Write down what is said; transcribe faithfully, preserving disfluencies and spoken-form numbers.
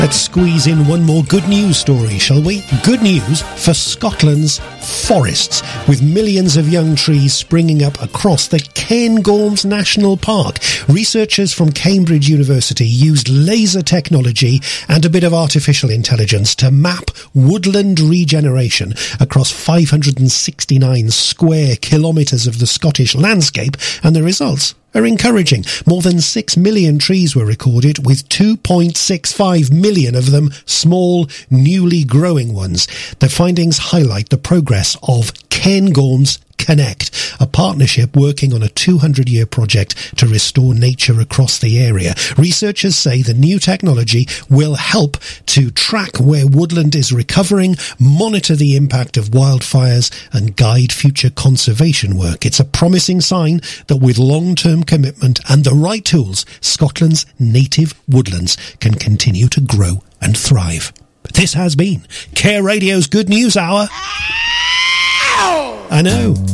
Let's squeeze in one more good news story, shall we? Good news for Scotland's forests, with millions of young trees springing up across the Cairngorms National Park. Researchers from Cambridge University used laser technology and a bit of artificial intelligence to map woodland regeneration across five hundred sixty-nine square kilometres of the Scottish landscape, and the results are encouraging. More than six million trees were recorded, with two point six five million of them small, newly growing ones. The findings highlight the progress of Cairngorms Connect, a partnership working on a two hundred year project to restore nature across the area. Researchers say the new technology will help to track where woodland is recovering, monitor the impact of wildfires, and guide future conservation work. It's a promising sign that with long-term commitment and the right tools, Scotland's native woodlands can continue to grow and thrive. This has been Care Radio's Good News Hour. I know.